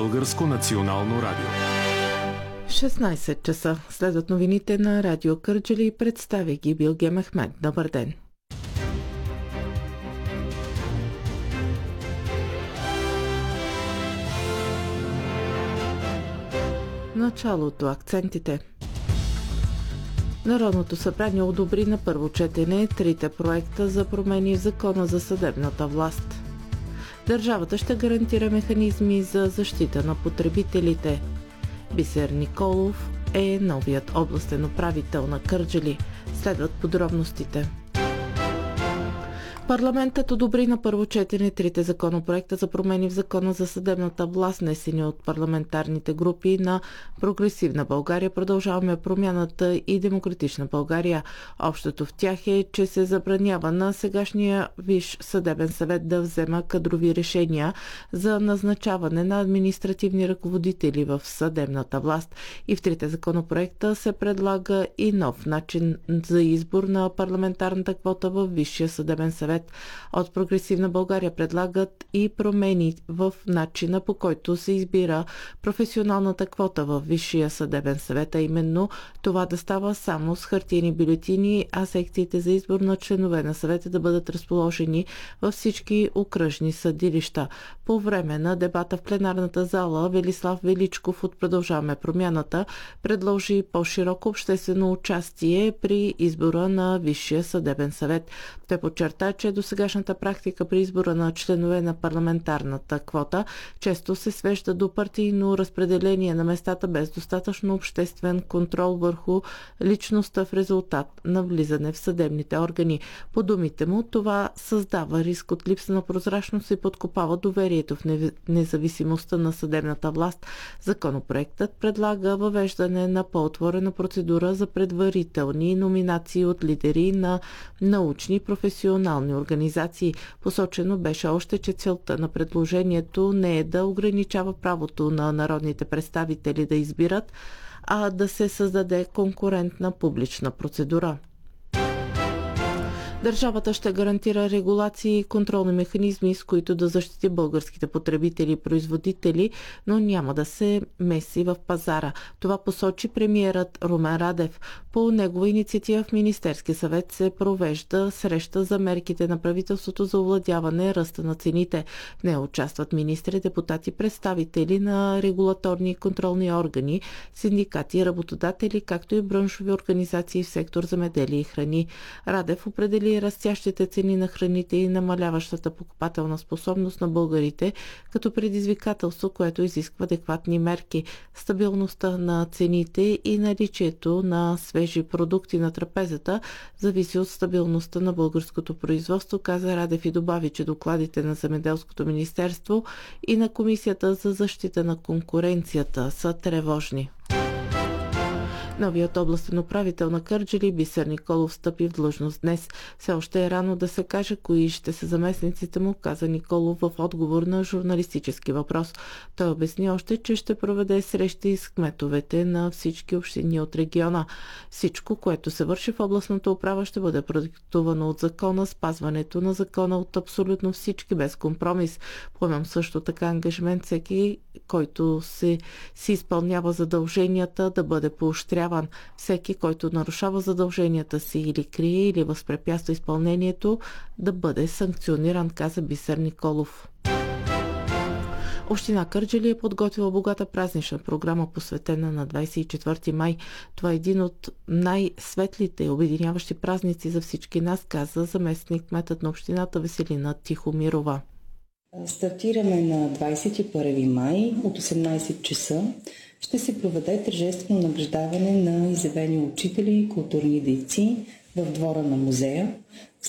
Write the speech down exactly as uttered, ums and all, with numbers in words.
Българско национално радио. шестнайсет часа. Следват новините на Радио Кърджали и представя ги Билге Мехмед. Добър ден! Началото, акцентите. Народното събрание одобри на първо четене трите проекта за промени в Закона за съдебната власт. Държавата ще гарантира механизми за защита на потребителите. Бисер Николов е новият областен управител на Кърджали. Следват подробностите. Парламентът одобри на първо четене трите законопроекта за промени в Закона за съдебната власт, внесени от парламентарните групи на Прогресивна България, Продължаваме промяната и Демократична България. Общото в тях е, че се забранява на сегашния Висш съдебен съвет да взема кадрови решения за назначаване на административни ръководители в съдебната власт. И в трите законопроекта се предлага и нов начин за избор на парламентарната квота в Висшия съдебен съвет. От Прогресивна България предлагат и промени в начина, по който се избира професионалната квота в Висшия съдебен съвет, а именно това да става само с хартиени бюлетини, а секциите за избор на членове на съвета да бъдат разположени във всички окръжни съдилища. По време на дебата в пленарната зала Велислав Величков от Продължаваме промяната предложи по-широко обществено участие при избора на Висшия съдебен съвет. Той подчерта, че досегашната практика при избора на членове на парламентарната квота често се свежда до партийно разпределение на местата без достатъчно обществен контрол върху личността в резултат на влизане в съдебните органи. По думите му, това създава риск от липса на прозрачност и подкопава доверието в независимостта на съдебната власт. Законопроектът предлага въвеждане на по-отворена процедура за предварителни номинации от лидери на научни и професионални организации. Посочено беше още, че целта на предложението не е да ограничава правото на народните представители да избират, а да се създаде конкурентна публична процедура. Държавата ще гарантира регулации и контролни механизми, с които да защити българските потребители и производители, но няма да се меси в пазара. Това посочи премиерът Румен Радев. По негова инициатива в Министерския съвет се провежда среща за мерките на правителството за овладяване ръста на цените. В нея участват министри, депутати, представители на регулаторни и контролни органи, синдикати, работодатели, както и браншови организации в сектор земеделие и храни. Радев определи растящите цени на храните и намаляващата покупателна способност на българите като предизвикателство, което изисква адекватни мерки. Стабилността на цените и наличието на свежи продукти на трапезата зависи от стабилността на българското производство, каза Радев и добави, че докладите на Земеделското министерство и на Комисията за защита на конкуренцията са тревожни. Новият областен управител на Кърджали Бисер Николов встъпи в длъжност днес. Все още е рано да се каже кои ще са заместниците му, каза Николов в отговор на журналистически въпрос. Той обясни още, че ще проведе срещи с кметовете на всички общини от региона. Всичко, което се върши в областната управа, ще бъде продиктувано от закона, спазването на закона от абсолютно всички без компромис. Поемам също така ангажимент всеки, който се, си изпълнява задълженията, да бъде поощряван. Всеки, който нарушава задълженията си или крие или възпрепятства изпълнението, да бъде санкциониран, каза Бисер Николов. Община Кърджали е подготвила богата празнична програма, посветена на двадесет и четвърти май. Това е един от най-светлите и обединяващи празници за всички нас, каза заместник кметът на общината Веселина Тихомирова. Стартираме на двадесет и първи май от осемнадесет часа. Ще се проведе тържествено награждаване на изявени учители и културни дейци в двора на музея.